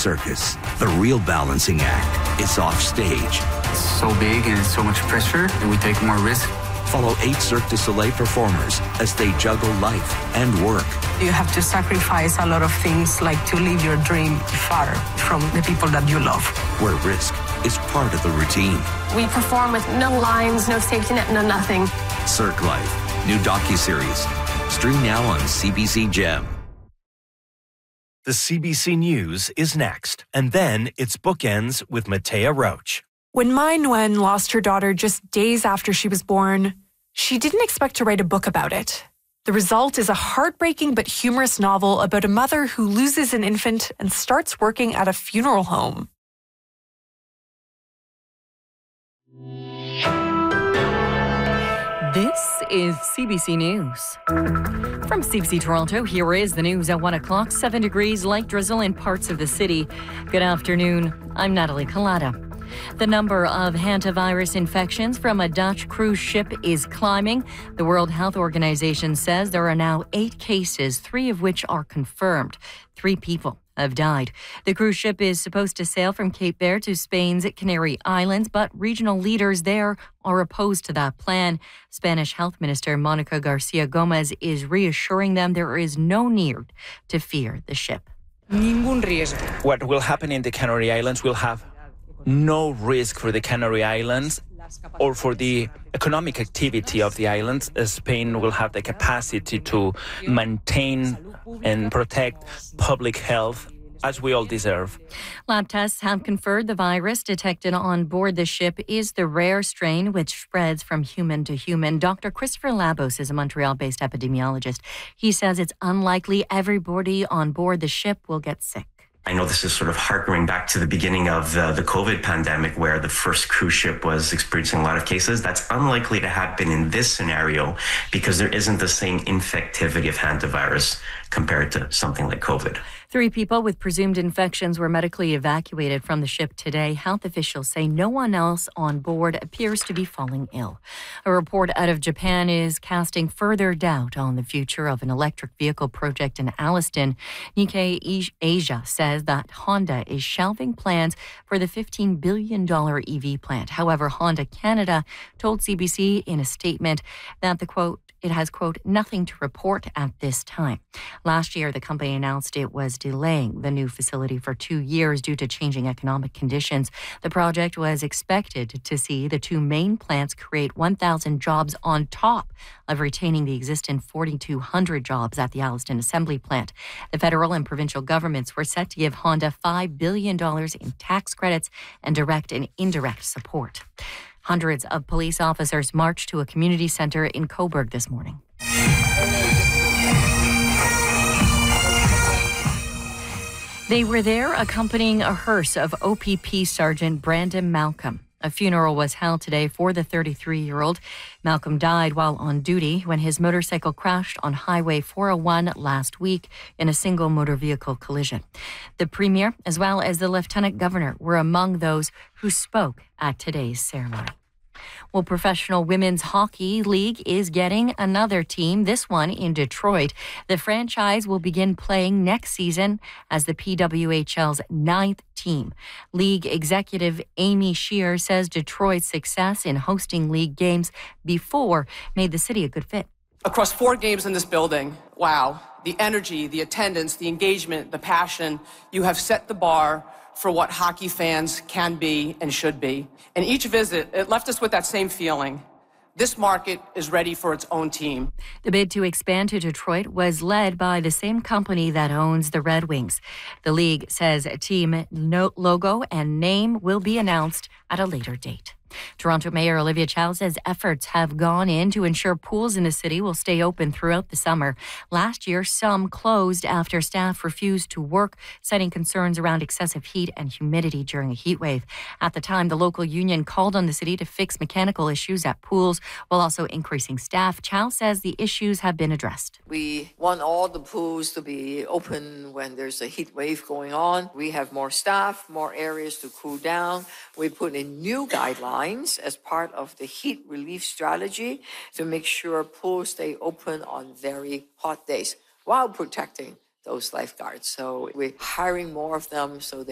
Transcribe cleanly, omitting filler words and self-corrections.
circus. The real balancing act is off stage. It's so big and it's so much pressure that we take more risk. Follow 8 Cirque du Soleil performers as they juggle life and work. You have to sacrifice a lot of things, like to live your dream far from the people that you love. Where risk is part of the routine. We perform with no lines, no safety net, no nothing. Cirque Life, new docuseries. Stream now on CBC Gem. The CBC News is next, and then it's Bookends with Matea Roach. When Mai Nguyen lost her daughter just days after she was born, she didn't expect to write a book about it. The result is a heartbreaking but humorous novel about a mother who loses an infant and starts working at a funeral home. This is CBC News. From CBC Toronto, here is the news at 1 o'clock. 7 degrees, light drizzle in parts of the city. Good afternoon. I'm Natalie Collada. The number of hantavirus infections from a Dutch cruise ship is climbing. The World Health Organization says there are now 8 cases, 3 of which are confirmed. 3 people have died. The cruise ship is supposed to sail from Cape Verde to Spain's Canary Islands, but regional leaders there are opposed to that plan. Spanish Health Minister Monica Garcia Gomez is reassuring them there is no need to fear the ship. What will happen in the Canary Islands will have no risk for the Canary Islands or for the economic activity of the islands. Spain will have the capacity to maintain and protect public health as we all deserve. Lab tests have confirmed the virus detected on board the ship is the rare strain which spreads from human to human. Dr. Christopher Labos is a Montreal-based epidemiologist. He says it's unlikely everybody on board the ship will get sick. I know this is sort of harkening back to the beginning of the COVID pandemic, where the first cruise ship was experiencing a lot of cases. That's unlikely to happen in this scenario because there isn't the same infectivity of hantavirus compared to something like COVID. 3 people with presumed infections were medically evacuated from the ship today. Health officials say no one else on board appears to be falling ill. A report out of Japan is casting further doubt on the future of an electric vehicle project in Alliston. Nikkei Asia says that Honda is shelving plans for the $15 billion EV plant. However, Honda Canada told CBC in a statement that it has, quote, nothing to report at this time. Last year, the company announced it was delaying the new facility for 2 years due to changing economic conditions. The project was expected to see the 2 main plants create 1,000 jobs on top of retaining the existing 4,200 jobs at the Alliston Assembly Plant. The federal and provincial governments were set to give Honda $5 billion in tax credits and direct and indirect support. Hundreds of police officers marched to a community centre in Cobourg this morning. They were there accompanying a hearse of OPP Sergeant Brandon Malcolm. A funeral was held today for the 33-year-old. Malcolm died while on duty when his motorcycle crashed on Highway 401 last week in a single motor vehicle collision. The Premier, as well as the Lieutenant Governor, were among those who spoke at today's ceremony. Well, Professional Women's Hockey League is getting another team, this one in Detroit. The franchise will begin playing next season as the PWHL's 9th team. League executive Amy Shear says Detroit's success in hosting league games before made the city a good fit. Across 4 games in this building, wow, the energy, the attendance, the engagement, the passion, you have set the bar for what hockey fans can be and should be. And each visit, it left us with that same feeling. This market is ready for its own team. The bid to expand to Detroit was led by the same company that owns the Red Wings. The league says a team logo and name will be announced at a later date. Toronto Mayor Olivia Chow says efforts have gone in to ensure pools in the city will stay open throughout the summer. Last year, some closed after staff refused to work, citing concerns around excessive heat and humidity during a heat wave. At the time, the local union called on the city to fix mechanical issues at pools while also increasing staff. Chow says the issues have been addressed. We want all the pools to be open when there's a heat wave going on. We have more staff, more areas to cool down. We put in new guidelines as part of the heat relief strategy to make sure pools stay open on very hot days while protecting those lifeguards. So we're hiring more of them so they